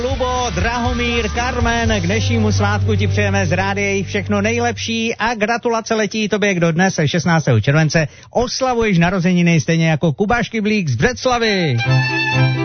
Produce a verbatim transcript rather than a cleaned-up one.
Lubo, Drahomír, Carmen, k dnešnímu svátku ti přejeme z rádia všechno nejlepší a gratulace letí tobě, kdo dnes šestnáctého července oslavuješ narozeniny stejně jako Kuba Škyblík z Břeclavi.